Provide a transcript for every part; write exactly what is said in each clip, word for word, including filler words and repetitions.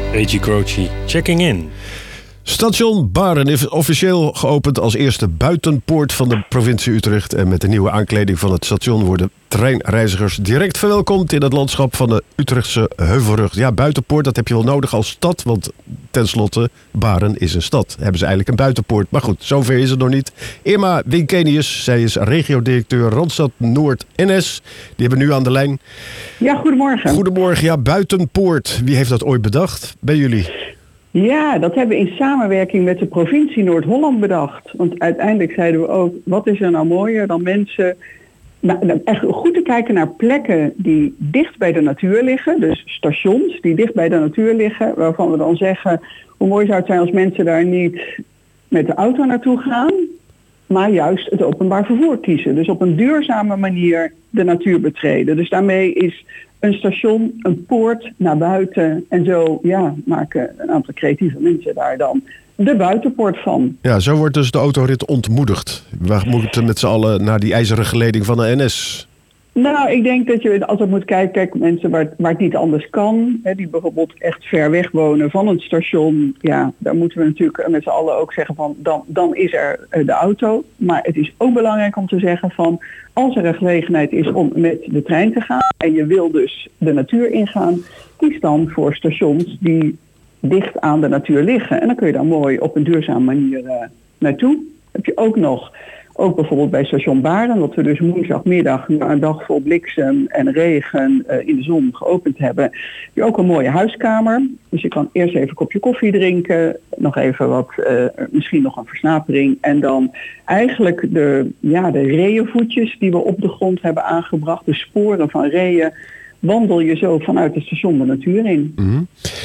A G Croce, checking in. Station Baren is officieel geopend als eerste buitenpoort van de provincie Utrecht. En met de nieuwe aankleding van het station worden treinreizigers direct verwelkomd in het landschap van de Utrechtse Heuvelrug. Ja, buitenpoort, dat heb je wel nodig als stad, want tenslotte, Baren is een stad. Hebben ze eigenlijk een buitenpoort. Maar goed, zover is het nog niet. Irma Winkenius, zij is regiodirecteur Randstad Noord N S. Die hebben we nu aan de lijn. Ja, goedemorgen. Goedemorgen, ja, buitenpoort. Wie heeft dat ooit bedacht bij jullie? Ja, dat hebben we in samenwerking met de provincie Noord-Holland bedacht. Want uiteindelijk zeiden we ook, wat is er nou mooier dan mensen... Nou, echt goed te kijken naar plekken die dicht bij de natuur liggen. Dus stations die dicht bij de natuur liggen. Waarvan we dan zeggen, hoe mooi zou het zijn als mensen daar niet met de auto naartoe gaan. Maar juist het openbaar vervoer kiezen. Dus op een duurzame manier de natuur betreden. Dus daarmee is een station, een poort naar buiten. En zo ja, maken een aantal creatieve mensen daar dan de buitenpoort van. Ja, zo wordt dus de autorit ontmoedigd. We moeten met z'n allen naar die ijzeren geleding van de N S. Nou, ik denk dat je altijd moet kijken, kijk, mensen waar, waar het niet anders kan, hè, die bijvoorbeeld echt ver weg wonen van het station, ja, daar moeten we natuurlijk met z'n allen ook zeggen van, dan, dan is er uh, de auto. Maar het is ook belangrijk om te zeggen van, als er een gelegenheid is om met de trein te gaan en je wil dus de natuur ingaan, kies dan voor stations die dicht aan de natuur liggen. En dan kun je daar mooi op een duurzame manier uh, naartoe. Heb je ook nog, ook bijvoorbeeld bij station Baren, wat we dus woensdagmiddag na een dag vol bliksem en regen uh, in de zon geopend hebben, heb je ook een mooie huiskamer. Dus je kan eerst even een kopje koffie drinken, nog even wat, uh, misschien nog een versnapering. En dan eigenlijk de, ja, de reeënvoetjes die we op de grond hebben aangebracht, de sporen van reeën, wandel je zo vanuit het station de natuur in. Mm-hmm.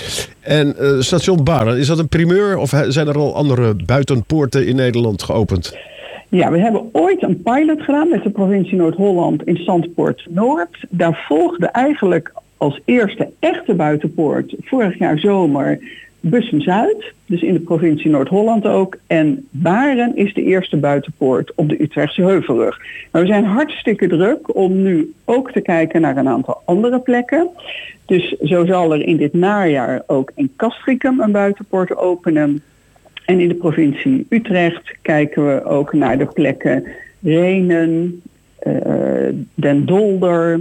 En uh, station Baren, is dat een primeur of zijn er al andere buitenpoorten in Nederland geopend? Ja, we hebben ooit een pilot gedaan met de provincie Noord-Holland in Zandpoort Noord. Daar volgde eigenlijk als eerste echte buitenpoort vorig jaar zomer Bussum Zuid, dus in de provincie Noord-Holland ook. En Baren is de eerste buitenpoort op de Utrechtse Heuvelrug. Nou, we zijn hartstikke druk om nu ook te kijken naar een aantal andere plekken. Dus zo zal er in dit najaar ook in Castricum een buitenpoort openen. En in de provincie Utrecht kijken we ook naar de plekken Rhenen, uh, Den Dolder,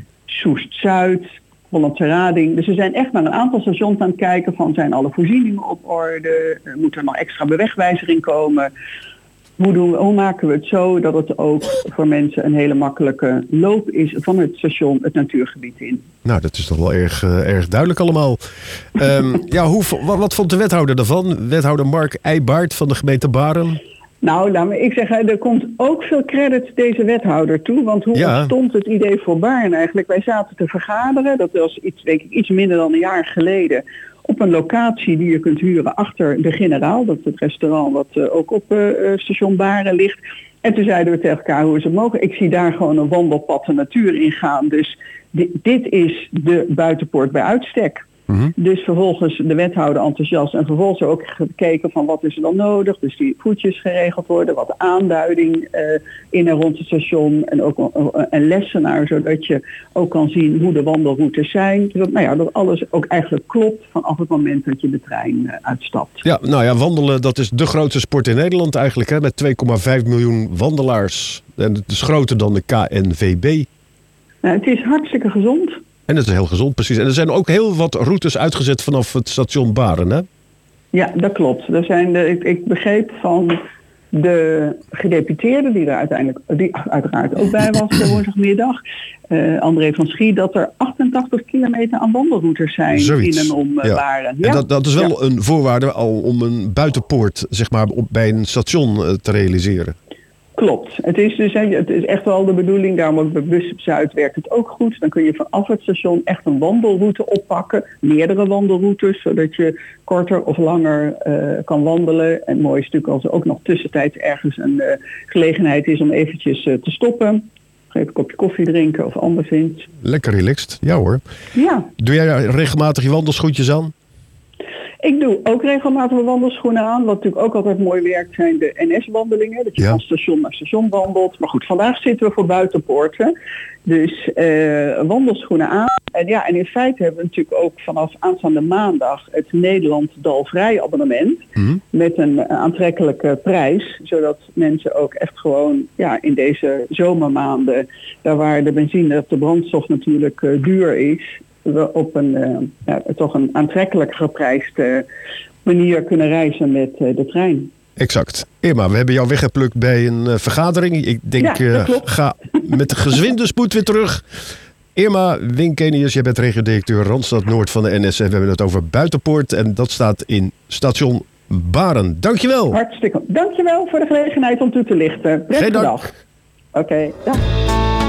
Soest-Zuid, Hollandse Rading. Dus we zijn echt naar een aantal stations aan het kijken van, zijn alle voorzieningen op orde? Moet er nog extra bewegwijzering komen? Hoe, doen we, hoe maken we het zo dat het ook voor mensen een hele makkelijke loop is van het station het natuurgebied in? Nou, dat is toch wel erg, uh, erg duidelijk allemaal. Um, ja, hoe, wat, wat vond de wethouder daarvan? Wethouder Mark Eibaert van de gemeente Baren. Nou, laat me ik zeggen, er komt ook veel credit deze wethouder toe. Want hoe ja. ontstond het idee voor Baren eigenlijk? Wij zaten te vergaderen, dat was iets, denk ik, iets minder dan een jaar geleden, op een locatie die je kunt huren achter de Generaal. Dat is het restaurant wat uh, ook op uh, station Baren ligt. En toen zeiden we tegen elkaar, hoe is het mogelijk? Ik zie daar gewoon een wandelpad de natuur ingaan. Dus di- dit is de buitenpoort bij uitstek. Mm-hmm. Dus vervolgens de wethouder enthousiast en vervolgens ook gekeken van wat is er dan nodig. Dus die voetjes geregeld worden, wat aanduiding uh, in en rond het station en ook een, een lessenaar, zodat je ook kan zien hoe de wandelroutes zijn. Dus dat, nou ja, dat alles ook eigenlijk klopt vanaf het moment dat je de trein uh, uitstapt. Ja, nou ja, wandelen, dat is de grootste sport in Nederland eigenlijk, hè, met twee komma vijf miljoen wandelaars. En het is groter dan de K N V B. Nou, het is hartstikke gezond. En dat is heel gezond, precies. En er zijn ook heel wat routes uitgezet vanaf het station Baren, hè? Ja, dat klopt. Er zijn de, ik, ik begreep van de gedeputeerde, die er uiteindelijk die uiteraard ook bij was de woensdagmiddag, uh, André van Schie, dat er achtentachtig kilometer aan wandelroutes zijn. Zoiets. In en om uh, ja. Baren. Ja. En dat, dat is wel ja. een voorwaarde al om een buitenpoort, zeg maar, op, bij een station uh, te realiseren. Klopt. Het is dus het is echt wel de bedoeling, daarom ook bij Bussum Zuid werkt het ook goed. Dan kun je vanaf het station echt een wandelroute oppakken, meerdere wandelroutes, zodat je korter of langer uh, kan wandelen. En mooi is natuurlijk als er ook nog tussentijds ergens een uh, gelegenheid is om eventjes uh, te stoppen. Even een kopje koffie drinken of anderszins. Lekker relaxed, ja hoor. Ja. Doe jij regelmatig je wandelschoentjes aan? Ik doe ook regelmatig mijn wandelschoenen aan. Wat natuurlijk ook altijd mooi werkt zijn de N S-wandelingen. Dat je Ja. van station naar station wandelt. Maar goed, vandaag zitten we voor buitenpoorten. Dus uh, wandelschoenen aan. En ja, en in feite hebben we natuurlijk ook vanaf aanstaande maandag het Nederland Dalvrij abonnement. Mm. Met een uh, aantrekkelijke prijs. Zodat mensen ook echt gewoon ja, in deze zomermaanden, daar waar de benzine of de brandstof natuurlijk uh, duur is, we op een uh, ja, toch een aantrekkelijk geprijsde manier kunnen reizen met uh, de trein. Exact. Irma, we hebben jou weggeplukt bij een uh, vergadering. Ik denk, Ja, dat uh, klopt. ga met de gezwinde spoed weer terug. Irma Winkenius, jij bent regio-directeur Randstad Noord van de N S. En we hebben het over Buitenpoort en dat staat in station Baren. Dankjewel. Hartstikke. Dankjewel voor de gelegenheid om toe te lichten. Prettige Geen dank. dag. Oké, okay, dag.